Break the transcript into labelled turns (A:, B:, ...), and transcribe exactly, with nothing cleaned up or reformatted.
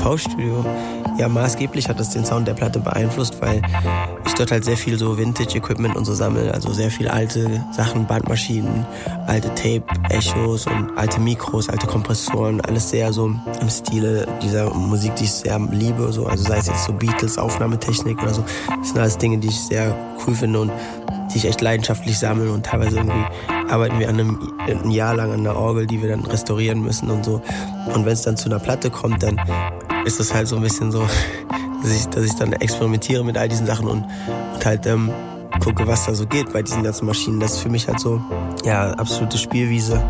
A: Pau-Studio, ja, maßgeblich hat das den Sound der Platte beeinflusst, weil ich dort halt sehr viel so Vintage-Equipment und so sammle, also sehr viel alte Sachen, Bandmaschinen, alte Tape-Echos und alte Mikros, alte Kompressoren, alles sehr so im Stile dieser Musik, die ich sehr liebe, so, also sei es jetzt so Beatles, Aufnahmetechnik oder so, das sind alles Dinge, die ich sehr cool finde und die ich echt leidenschaftlich sammle und teilweise irgendwie arbeiten wir an einem, ein Jahr lang an einer Orgel, die wir dann restaurieren müssen und so. Und wenn es dann zu einer Platte kommt, dann ist das halt so ein bisschen so, dass ich, dass ich dann experimentiere mit all diesen Sachen und, und halt ähm, gucke, was da so geht bei diesen ganzen Maschinen. Das ist für mich halt so, ja, absolute Spielwiese.